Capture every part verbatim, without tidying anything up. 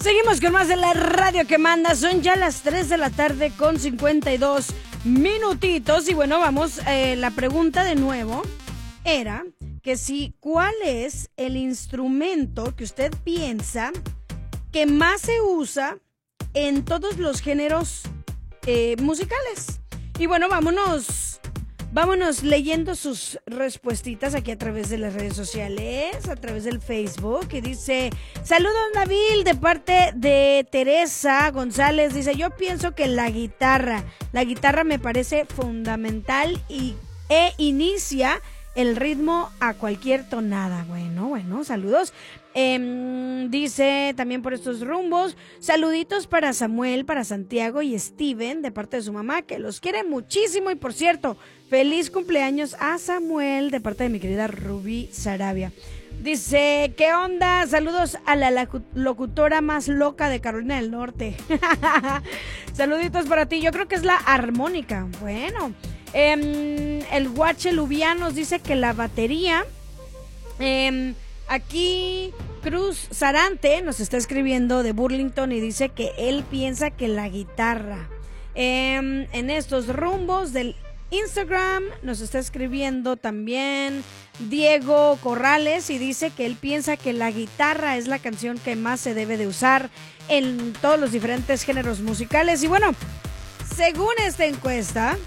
Seguimos con más de la radio que manda. Son ya las tres de la tarde con cincuenta y dos minutitos. Y bueno, vamos, eh, la pregunta de nuevo era que si, ¿cuál es el instrumento que usted piensa que más se usa en todos los géneros eh, musicales? Y bueno, vámonos, vámonos leyendo sus respuestitas aquí a través de las redes sociales, a través del Facebook. Y dice, saludos Nabil, de parte de Teresa González. Dice, yo pienso que la guitarra, la guitarra me parece fundamental y e inicia el ritmo a cualquier tonada. Bueno, bueno, saludos. Eh, dice también por estos rumbos, saluditos para Samuel, para Santiago y Steven, de parte de su mamá, que los quiere muchísimo. Y por cierto, feliz cumpleaños a Samuel, de parte de mi querida Rubí Sarabia. Dice, ¿qué onda? Saludos a la locutora más loca de Carolina del Norte. Saluditos para ti, yo creo que es la armónica. Bueno, eh, el Guache Lubián nos dice que la batería. Eh, aquí Cruz Sarante nos está escribiendo de Burlington y dice que él piensa que la guitarra. Eh, en estos rumbos del Instagram nos está escribiendo también Diego Corrales y dice que él piensa que la guitarra es la canción que más se debe de usar en todos los diferentes géneros musicales. Y bueno, según esta encuesta,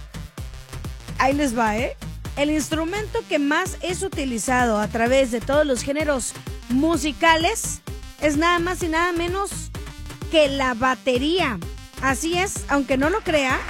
ahí les va, ¿eh? El instrumento que más es utilizado a través de todos los géneros musicales es nada más y nada menos que la batería. Así es, aunque no lo crea,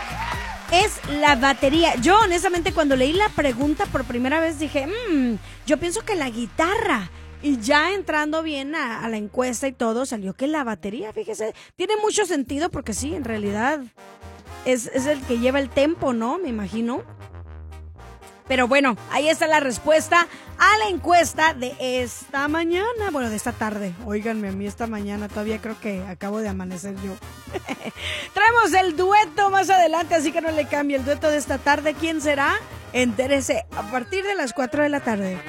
es la batería. Yo honestamente cuando leí la pregunta por primera vez dije, mmm, yo pienso que la guitarra. Y ya entrando bien a, a la encuesta y todo, salió que la batería, fíjese, tiene mucho sentido porque sí, en realidad es, es el que lleva el tempo, ¿no? Me imagino. Pero bueno, ahí está la respuesta a la encuesta de esta mañana. Bueno, de esta tarde. Óiganme, a mí esta mañana todavía creo que acabo de amanecer yo. Traemos el dueto más adelante, así que no le cambie el dueto de esta tarde. ¿Quién será? Entérese a partir de las cuatro de la tarde.